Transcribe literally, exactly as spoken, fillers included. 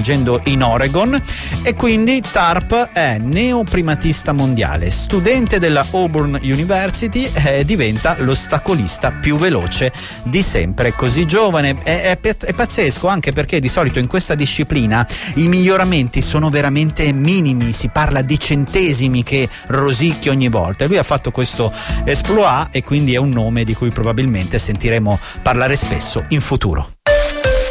svolgendo in Oregon, e quindi Tarp è neoprimatista mondiale, studente della Auburn University, e diventa l'ostacolista più veloce di sempre, così giovane. È, è, è pazzesco, anche perché di solito in questa disciplina i miglioramenti sono veramente minimi, si parla di centesimi che rosicchia ogni volta, e lui ha fatto questo exploit e quindi è un nome di cui probabilmente sentiremo parlare spesso in futuro.